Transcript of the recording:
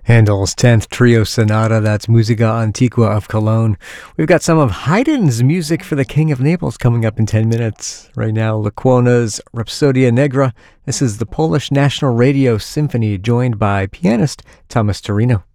Handel's 10th Trio Sonata, that's Musica Antiqua of Cologne. We've got some of Haydn's music for the King of Naples coming up in 10 minutes. Right now, Lecuona's Rhapsodia Negra. This is the Polish National Radio Symphony, joined by pianist Thomas Torino.